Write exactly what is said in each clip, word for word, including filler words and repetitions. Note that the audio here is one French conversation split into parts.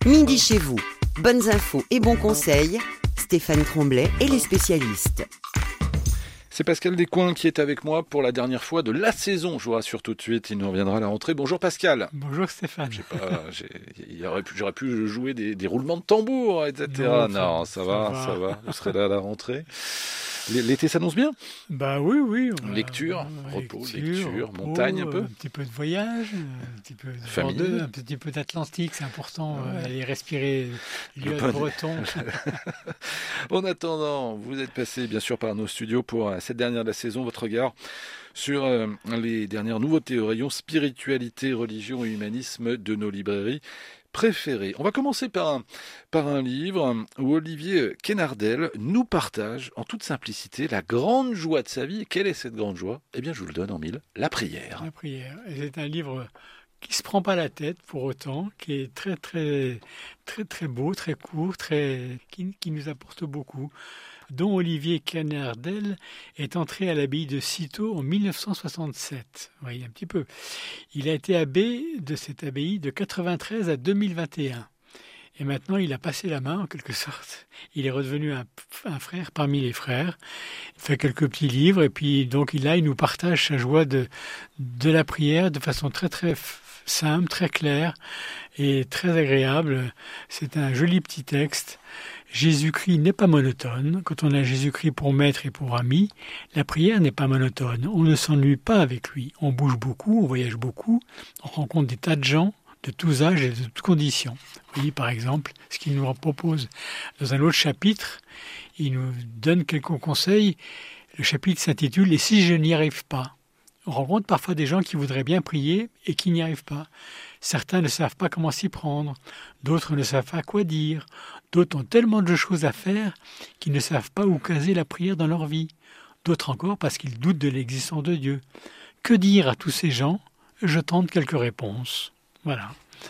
Midi chez vous, bonnes infos et bons conseils, Stéphane Tremblay et les spécialistes. C'est Pascal Descoings qui est avec moi pour la dernière fois de la saison. Je vous rassure tout de suite, il nous reviendra à la rentrée. Bonjour Pascal. Bonjour Stéphane. J'ai pas, j'ai, il aurait pu, j'aurais pu jouer des, des roulements de tambour, et cetera. Non, non ça, ça, va, ça va, ça va. Vous serez là à la rentrée. L'été s'annonce bien ? Bah oui, oui. Lecture, euh, repos, lecture, lecture, repos, montagne un peu. Un petit peu de voyage, un petit peu de famille, Bordeaux, un petit peu d'Atlantique, c'est important. Ouais. Euh, aller respirer le bon... breton. En attendant, vous êtes passé bien sûr par nos studios pour euh, cette dernière de la saison. Votre regard sur euh, les dernières nouveautés au rayon spiritualité, religion et humanisme de nos librairies préférées. On va commencer par un, par un livre où Olivier Kennardel nous partage en toute simplicité la grande joie de sa vie. Et quelle est cette grande joie ? Eh bien, je vous le donne en mille, la prière. La prière. Et c'est un livre qui ne se prend pas la tête pour autant, qui est très, très, très, très beau, très court, très, qui, qui nous apporte beaucoup, dont Olivier Kennardel est entré à l'abbaye de Cîteaux en dix-neuf cent soixante-sept. Vous voyez un petit peu. Il a été abbé de cette abbaye de quatre-vingt-treize à deux mille vingt et un. Et maintenant, il a passé la main, en quelque sorte. Il est redevenu un, un frère parmi les frères. Il fait quelques petits livres. Et puis, donc, là, il nous partage sa joie de, de la prière de façon très, très simple, très claire et très agréable. C'est un joli petit texte. Jésus-Christ n'est pas monotone. Quand on a Jésus-Christ pour maître et pour ami, la prière n'est pas monotone. On ne s'ennuie pas avec lui. On bouge beaucoup, on voyage beaucoup, on rencontre des tas de gens de tous âges et de toutes conditions. Vous voyez, par exemple, ce qu'il nous propose dans un autre chapitre, il nous donne quelques conseils. Le chapitre s'intitule « Et si je n'y arrive pas ?» On rencontre parfois des gens qui voudraient bien prier et qui n'y arrivent pas. Certains ne savent pas comment s'y prendre, d'autres ne savent pas quoi dire, d'autres ont tellement de choses à faire qu'ils ne savent pas où caser la prière dans leur vie, d'autres encore parce qu'ils doutent de l'existence de Dieu. Que dire à tous ces gens ? Je tente quelques réponses. Voilà.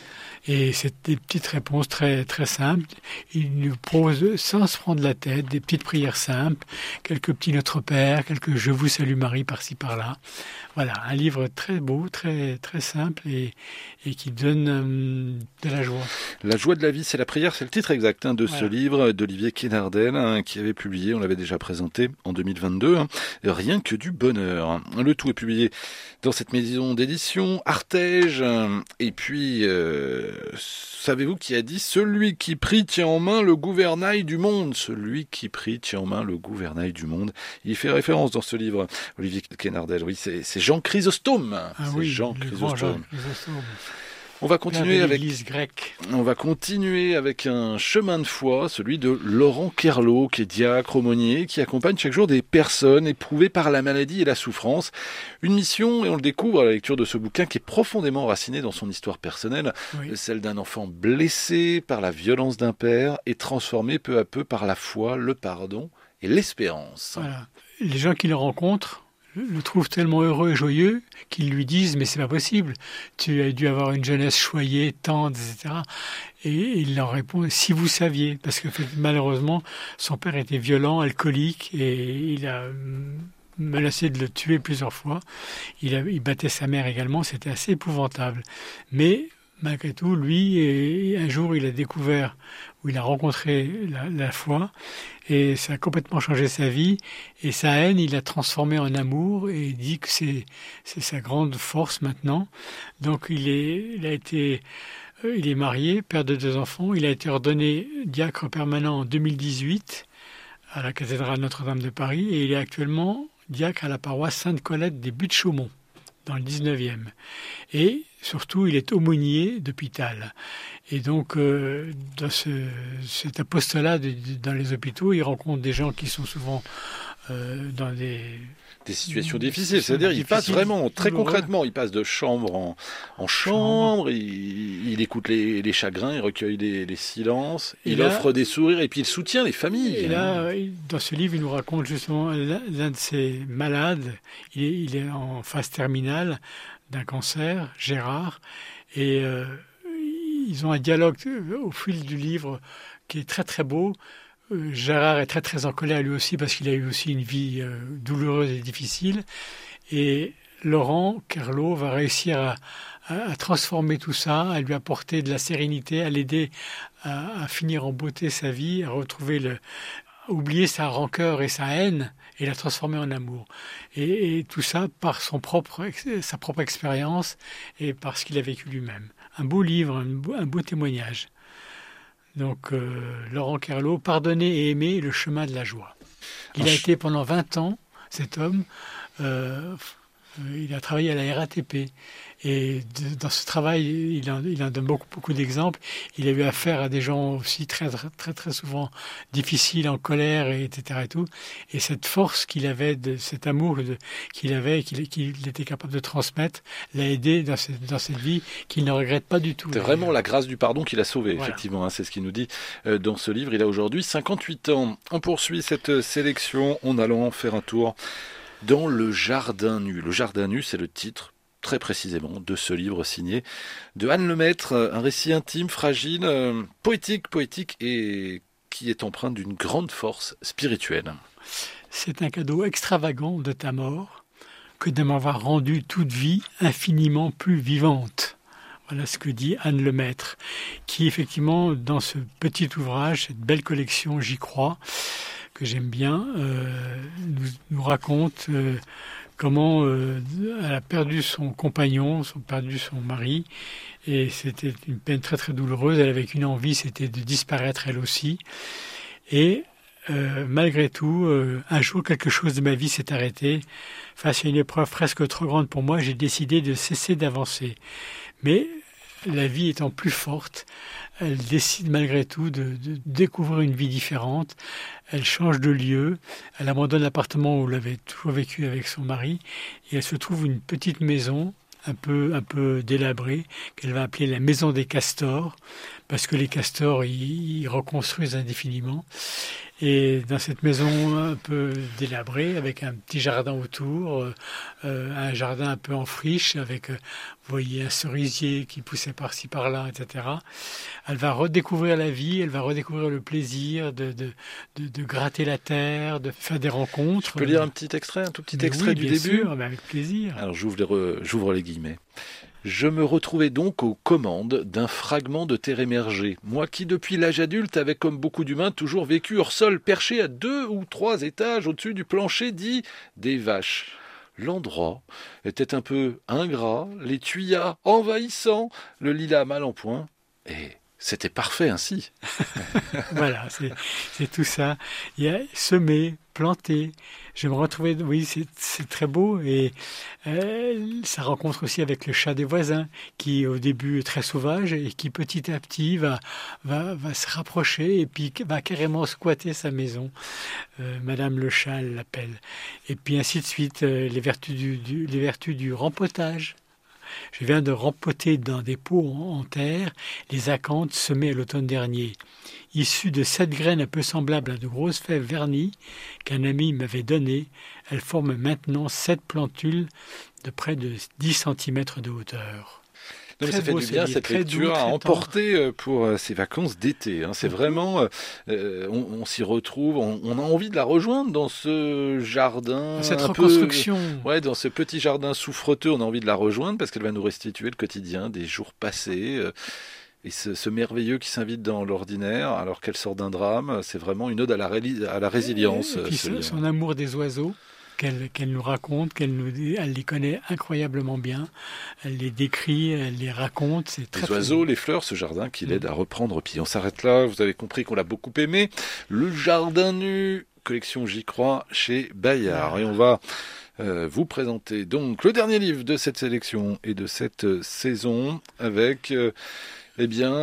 Et c'est des petites réponses très, très simples. Il nous pose, sans se prendre la tête, des petites prières simples, quelques petits Notre Père, quelques Je vous salue Marie par-ci par-là. Voilà, un livre très beau, très, très simple et, et qui donne euh, de la joie. La joie de la vie, c'est la prière, c'est le titre exact hein, de voilà. ce livre d'Olivier Kennardel, hein, qui avait publié, on l'avait déjà présenté en deux mille vingt-deux, hein, Rien que du bonheur. Le tout est publié dans cette maison d'édition, Artege, et puis... Euh, savez-vous qui a dit « Celui qui prie tient en main le gouvernail du monde ». Celui qui prie tient en main le gouvernail du monde. Il fait référence dans ce livre, Olivier Kennardel. Oui, c'est, c'est Jean Chrysostome. Ah c'est oui, Jean Chrysostome. Jean Chrysostome. On va continuer avec l'Église grecque. On va continuer avec un chemin de foi, celui de Laurent Kerlot, qui est diacre aumônier, qui accompagne chaque jour des personnes éprouvées par la maladie et la souffrance. Une mission, et on le découvre à la lecture de ce bouquin, qui est profondément enraciné dans son histoire personnelle, oui. celle d'un enfant blessé par la violence d'un père et transformé peu à peu par la foi, le pardon et l'espérance. Voilà. Les gens qui le rencontrent le trouve tellement heureux et joyeux qu'ils lui disent « mais c'est pas possible, tu as dû avoir une jeunesse choyée, tendre, et cetera » Et il leur répond « si vous saviez », parce que malheureusement, son père était violent, alcoolique, et il a menacé de le tuer plusieurs fois. Il, a, il battait sa mère également, c'était assez épouvantable. Mais malgré tout, lui, un jour, il a découvert, où il a rencontré la, la foi, et ça a complètement changé sa vie. Et sa haine, il l'a transformée en amour, et il dit que c'est, c'est sa grande force maintenant. Donc, il, est, il a été, euh, il est marié, père de deux enfants. Il a été ordonné diacre permanent en deux mille dix-huit à la cathédrale Notre-Dame de Paris, et il est actuellement diacre à la paroisse Sainte-Colette des Buttes-Chaumont, dans le dix-neuvième. Et surtout, il est aumônier d'hôpital. Et donc, euh, dans ce, cet apostolat de, de, dans les hôpitaux, il rencontre des gens qui sont souvent euh, dans des... Des situations difficiles, c'est-à-dire il passe vraiment, très concrètement, il passe de chambre en, en chambre, il, il écoute les, les chagrins, il recueille les, les silences, et il là, offre des sourires, et puis il soutient les familles. Et là, dans ce livre, il nous raconte justement l'un de ses malades, il est, il est en phase terminale d'un cancer, Gérard, et euh, ils ont un dialogue au fil du livre qui est très très beau. Gérard est très très en colère lui aussi parce qu'il a eu aussi une vie euh, douloureuse et difficile. Et Laurent Kerlot va réussir à, à, à transformer tout ça, à lui apporter de la sérénité, à l'aider à, à finir en beauté sa vie, à retrouver le, à oublier sa rancœur et sa haine et la transformer en amour. Et, et tout ça par son propre, sa propre expérience et par ce qu'il a vécu lui-même. Un beau livre, un beau, un beau témoignage. Donc, euh, Laurent Kerlot, Pardonner et aimer, le chemin de la joie. Il a été pendant vingt ans, cet homme, euh, il a travaillé à la R A T P. Et de, dans ce travail, il en, il en donne beaucoup, beaucoup d'exemples. Il a eu affaire à des gens aussi très, très, très, très souvent difficiles, en colère, et, etc. Et, tout. Et cette force qu'il avait, de, cet amour de, qu'il avait, qu'il, qu'il était capable de transmettre, l'a aidé dans cette, dans cette vie qu'il ne regrette pas du tout. C'est vraiment la grâce du pardon qui l'a sauvé, voilà. Effectivement. Hein, c'est ce qu'il nous dit euh, dans ce livre. Il a aujourd'hui cinquante-huit ans. On poursuit cette sélection en allant faire un tour dans le Jardin nu. Le Jardin nu, c'est le titre très précisément de ce livre signé de Anne Lemaître, un récit intime, fragile, euh, poétique, poétique et qui est empreint d'une grande force spirituelle. C'est un cadeau extravagant de ta mort que de m'avoir rendu toute vie infiniment plus vivante. Voilà ce que dit Anne Lemaître, qui effectivement, dans ce petit ouvrage, cette belle collection J'y crois, que j'aime bien, euh, nous, nous raconte euh, comment euh, elle a perdu son compagnon, a perdu son mari, et c'était une peine très très douloureuse. Elle avait qu'une envie, c'était de disparaître elle aussi. Et euh, malgré tout, euh, un jour quelque chose de ma vie s'est arrêté. Face à une épreuve presque trop grande pour moi, j'ai décidé de cesser d'avancer. Mais la vie étant plus forte, elle décide malgré tout de, de découvrir une vie différente. Elle change de lieu, elle abandonne l'appartement où elle avait toujours vécu avec son mari et elle se trouve une petite maison un peu, un peu délabrée qu'elle va appeler la maison des castors parce que les castors ils, ils reconstruisent indéfiniment. Et dans cette maison un peu délabrée, avec un petit jardin autour, euh, un jardin un peu en friche, avec, euh, vous voyez, un cerisier qui poussait par-ci, par-là, et cetera. Elle va redécouvrir la vie, elle va redécouvrir le plaisir de, de, de, de gratter la terre, de faire des rencontres. Je peux lire un petit extrait, un tout petit mais extrait oui, du bien début sûr, mais avec plaisir. Alors j'ouvre les, re... j'ouvre les guillemets. Je me retrouvais donc aux commandes d'un fragment de terre émergée. Moi qui, depuis l'âge adulte, avais comme beaucoup d'humains toujours vécu hors sol, perché à deux ou trois étages au-dessus du plancher dit des vaches. L'endroit était un peu ingrat, les tuyas envahissants, le lilas mal en point, et c'était parfait ainsi. Voilà, c'est, c'est tout ça. Il y a semé, planté. Je me retrouvais, oui, c'est, c'est très beau et euh, ça rencontre aussi avec le chat des voisins qui au début est très sauvage et qui petit à petit va, va, va se rapprocher et puis va carrément squatter sa maison. Euh, Madame le chat elle l'appelle. Et puis ainsi de suite, euh, les vertus du, du, les vertus du rempotage. Je viens de rempoter dans des pots en terre les acanthes semées à l'automne dernier. Issues de sept graines un peu semblables à de grosses fèves vernies qu'un ami m'avait données, elles forment maintenant sept plantules de près de dix centimètres de hauteur. Non, mais ça fait du bien cette lecture à emporter pour ces vacances d'été. Hein. C'est vraiment, euh, on, on s'y retrouve, on, on a envie de la rejoindre dans ce jardin. Cette un reconstruction. Peu, ouais, dans ce petit jardin souffreteux, on a envie de la rejoindre parce qu'elle va nous restituer le quotidien des jours passés. Euh, et ce, ce merveilleux qui s'invite dans l'ordinaire alors qu'elle sort d'un drame, c'est vraiment une ode à la, ré, à la résilience. Et puis son, son amour des oiseaux. Qu'elle, qu'elle nous raconte, qu'elle nous, elle les connaît incroyablement bien, elle les décrit, elle les raconte. C'est très, les oiseaux, très... les fleurs, ce jardin qui l'aide à reprendre pied. On s'arrête là, vous avez compris qu'on l'a beaucoup aimé. Le Jardin nu, collection J'y crois, chez Bayard. Et on va euh, vous présenter donc le dernier livre de cette sélection et de cette euh, saison avec, euh, eh bien...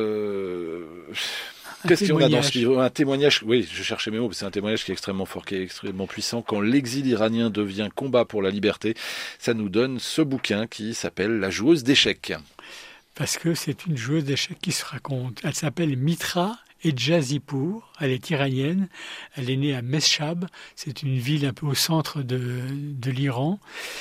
Euh... Qu'est-ce qu'on a dans ce livre ? Un témoignage, oui, je cherchais mes mots, c'est un témoignage qui est extrêmement fort, qui est extrêmement puissant. Quand l'exil iranien devient combat pour la liberté, ça nous donne ce bouquin qui s'appelle La joueuse d'échecs. Parce que c'est une joueuse d'échecs qui se raconte. Elle s'appelle Mitra Edjazipour, elle est iranienne, elle est née à Meschab, c'est une ville un peu au centre de, de l'Iran,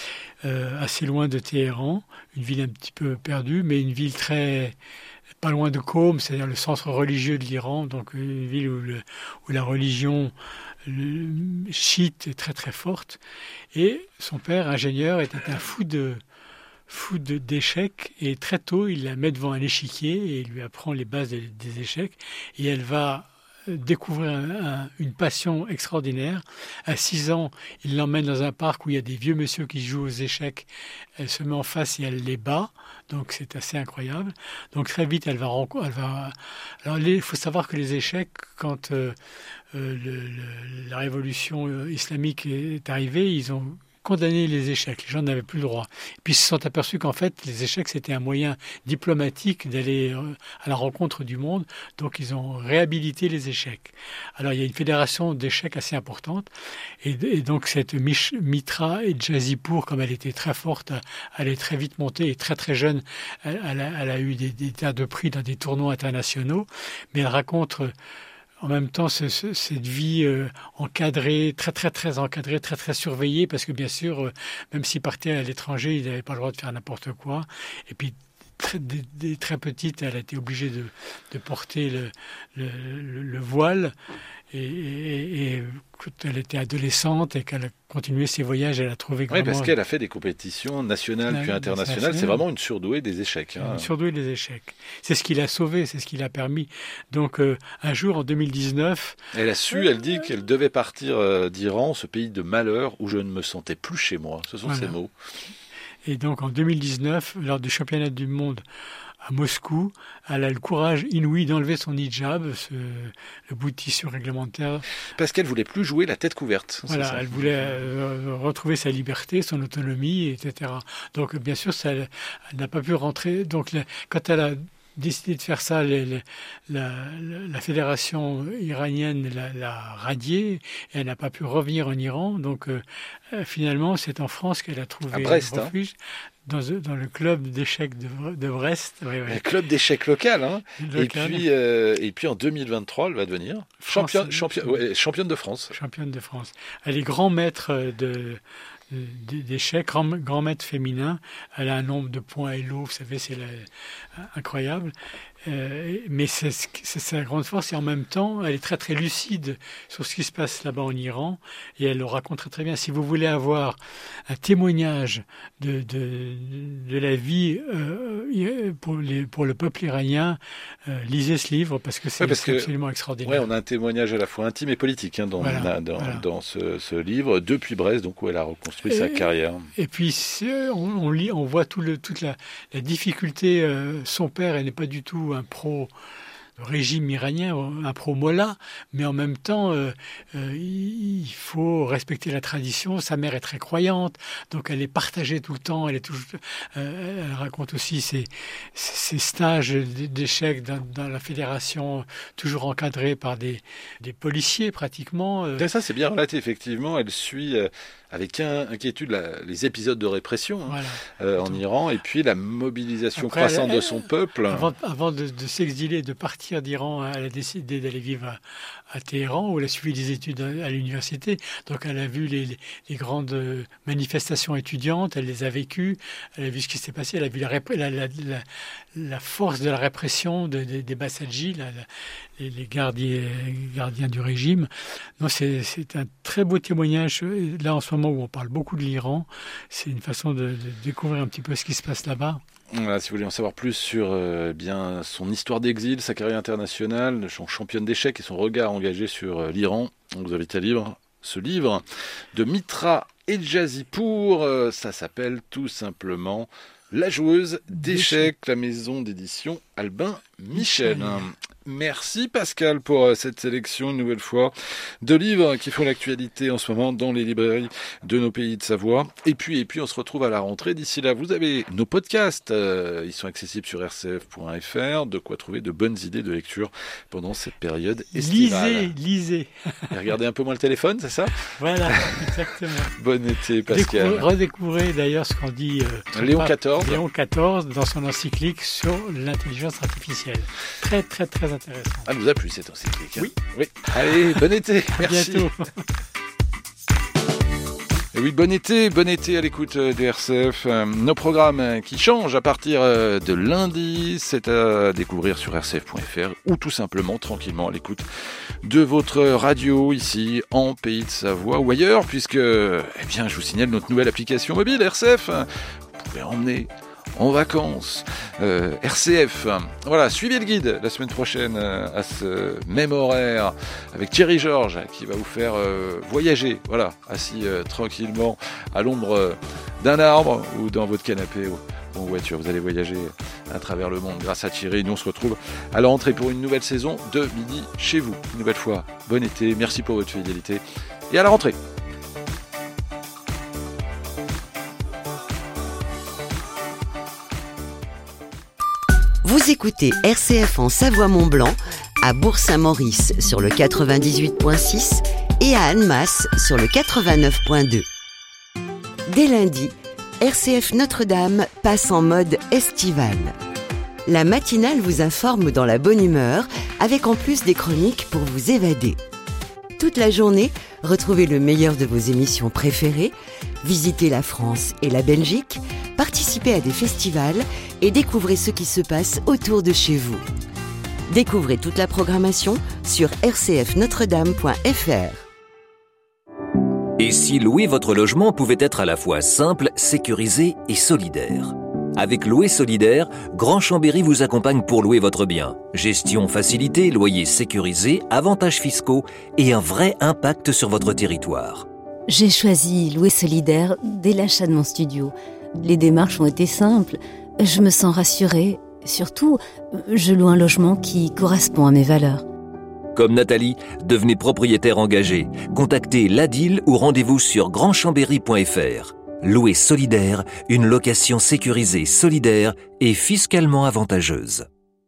euh, assez loin de Téhéran, une ville un petit peu perdue, mais une ville très... pas loin de Qom, c'est-à-dire le centre religieux de l'Iran, donc une ville où, le, où la religion le, chiite est très très forte. Et son père, ingénieur, était un fou de, fou de, d'échecs et très tôt, il la met devant un échiquier et il lui apprend les bases des, des échecs. Et elle va découvrir un, un, une passion extraordinaire. À six ans, il l'emmène dans un parc où il y a des vieux messieurs qui jouent aux échecs. Elle se met en face et elle les bat. Donc c'est assez incroyable. Donc très vite, elle va... Elle va... Alors il faut savoir que les échecs, quand euh, euh, le, le, la révolution islamique est arrivée, ils ont condamner les échecs. Les gens n'avaient plus le droit. Et puis ils se sont aperçus qu'en fait, les échecs, c'était un moyen diplomatique d'aller à la rencontre du monde. Donc ils ont réhabilité les échecs. Alors il y a une fédération d'échecs assez importante. Et, et donc cette Mich- Mitra et Jazipour, comme elle était très forte, elle est très vite montée et très très jeune. Elle, elle, a, elle a eu des, des tas de prix dans des tournois internationaux. Mais elle raconte en même temps ce, ce, cette vie euh, encadrée, très très très encadrée, très très surveillée, parce que bien sûr, euh, même s'il partait à l'étranger, il n'avait pas le droit de faire n'importe quoi. Et puis très, dès, dès très petite, elle a été obligée de, de porter le, le, le, le voile. Et, et, et quand elle était adolescente et qu'elle a continué ses voyages, elle a trouvé vraiment... Oui, parce qu'elle a fait des compétitions nationales puis internationales. C'est vraiment une surdouée des échecs. Hein. Une surdouée des échecs. C'est ce qui l'a sauvée, c'est ce qui l'a permis. Donc euh, un jour, en deux mille dix-neuf... Elle a su, elle dit qu'elle devait partir euh, d'Iran, ce pays de malheur où je ne me sentais plus chez moi. Ce sont voilà. Ces mots. Et donc en deux mille dix-neuf, lors du championnat du monde à Moscou, elle a le courage inouï d'enlever son hijab, ce, le bout de tissu réglementaire. Parce qu'elle voulait plus jouer la tête couverte. Voilà, ça. Elle voulait euh, retrouver sa liberté, son autonomie, et cetera. Donc bien sûr, ça, elle, elle n'a pas pu rentrer. Donc la, quand elle a décidé de faire ça, les, les, la, la fédération iranienne l'a, l'a radiée et elle n'a pas pu revenir en Iran. Donc euh, finalement, c'est en France qu'elle a trouvé à Brest, refuge. Hein. Dans, dans le club d'échecs de, de Brest. Oui, oui. Le club d'échecs local. Hein. Local. Et, puis, euh, et puis en deux mille vingt-trois, elle va devenir championne, championne, ouais, championne de France. Championne de France. Elle est grand maître de, de, d'échecs, grand, grand maître féminin. Elle a un nombre de points et l'eau, vous savez, c'est la, incroyable. Euh, mais c'est, c'est sa grande force et en même temps, elle est très très lucide sur ce qui se passe là-bas en Iran et elle le raconte très très bien. Si vous voulez avoir un témoignage de, de, de la vie euh, pour, les, pour le peuple iranien, euh, lisez ce livre parce que c'est, ouais, parce c'est que, absolument extraordinaire. Ouais, on a un témoignage à la fois intime et politique hein, dans, voilà, dans, voilà. dans ce, ce livre, depuis Brest, donc où elle a reconstruit et, sa carrière. Et puis on, on lit, on voit tout le, toute la, la difficulté. Euh, son père, elle n'est pas du tout un pro régime iranien, un pro-Mollah, mais en même temps, euh, euh, il faut respecter la tradition. Sa mère est très croyante, donc elle est partagée tout le temps. Elle est toujours, euh, elle raconte aussi ses, ses stages d'échecs dans, dans la fédération, toujours encadrés par des, des policiers pratiquement. Euh. Ça, c'est bien relaté, effectivement. Elle suit euh, avec inquiétude la, les épisodes de répression hein, voilà. euh, en Iran, et puis la mobilisation Après, croissante elle, de son peuple. Avant, avant de, de s'exiler, de partir d'Iran, elle a décidé d'aller vivre à, à Téhéran, où elle a suivi des études à, à l'université. Donc elle a vu les, les, les grandes manifestations étudiantes, elle les a vécues, elle a vu ce qui s'est passé, elle a vu la, la, la, la, la force de la répression de, de, des Bassadjis, la, la, les, les gardiens, gardiens du régime. Non, c'est, c'est un très beau témoignage. Là, en ce moment où on parle beaucoup de l'Iran, c'est une façon de, de découvrir un petit peu ce qui se passe là-bas. Voilà, si vous voulez en savoir plus sur euh, bien son histoire d'exil, sa carrière internationale, son championne d'échecs et son regard engagé sur euh, l'Iran, on vous invite à lire ce livre de Mitra et Jazipour. Euh, ça s'appelle tout simplement La joueuse d'échecs, la maison d'édition Albin Michel. Michel. Merci Pascal pour cette sélection une nouvelle fois de livres qui font l'actualité en ce moment dans les librairies de nos pays de Savoie. Et puis, et puis on se retrouve à la rentrée. D'ici là, vous avez nos podcasts. Euh, ils sont accessibles sur r c f point f r. De quoi trouver de bonnes idées de lecture pendant cette période estivale. Lisez, lisez. Et regardez un peu moins le téléphone, c'est ça ? Voilà, exactement. Bon été Pascal. Découvrez, redécouvrez d'ailleurs ce qu'en dit euh, Léon quatorze. Léon quatorze dans son encyclique sur l'intelligence artificielle. Très, très, très intéressant. Elle nous a plu cette encyclique. Oui. Oui. Allez, bon été. À Merci. bientôt. Et oui, bon été, bon été à l'écoute de R C F. Nos programmes qui changent à partir de lundi, c'est à découvrir sur r c f point f r ou tout simplement tranquillement à l'écoute de votre radio ici en Pays de Savoie ou ailleurs, puisque, eh bien, je vous signale notre nouvelle application mobile R C F. Vous pouvez emmener en vacances, euh, R C F. Voilà, suivez le guide la semaine prochaine euh, à ce même horaire avec Thierry Georges qui va vous faire euh, voyager, voilà, assis euh, tranquillement à l'ombre euh, d'un arbre ou dans votre canapé ou en voiture. Vous allez voyager à travers le monde grâce à Thierry. Nous on se retrouve à la rentrée pour une nouvelle saison de Midi chez vous. Une nouvelle fois, bon été, merci pour votre fidélité et à la rentrée. Vous écoutez R C F en Savoie-Mont-Blanc, à Bourg-Saint-Maurice sur le quatre-vingt-dix-huit virgule six et à Annemasse sur le quatre-vingt-neuf virgule deux. Dès lundi, R C F Notre-Dame passe en mode estival. La matinale vous informe dans la bonne humeur, avec en plus des chroniques pour vous évader. Toute la journée, retrouvez le meilleur de vos émissions préférées, visitez la France et la Belgique, participez à des festivals et découvrez ce qui se passe autour de chez vous. Découvrez toute la programmation sur r c f notre dame point f r. Et si louer votre logement pouvait être à la fois simple, sécurisé et solidaire ? Avec Louer Solidaire, Grand Chambéry vous accompagne pour louer votre bien. Gestion facilitée, loyer sécurisé, avantages fiscaux et un vrai impact sur votre territoire. J'ai choisi Louer Solidaire dès l'achat de mon studio. Les démarches ont été simples. Je me sens rassurée. Surtout, je loue un logement qui correspond à mes valeurs. Comme Nathalie, devenez propriétaire engagé. Contactez l'A D I L ou rendez-vous sur grand chambéry point f r. Louer Solidaire, une location sécurisée, solidaire et fiscalement avantageuse.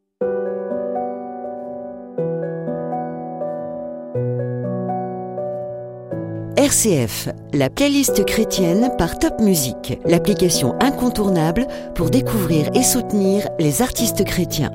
R C F, la playlist chrétienne par Top Music, l'application incontournable pour découvrir et soutenir les artistes chrétiens.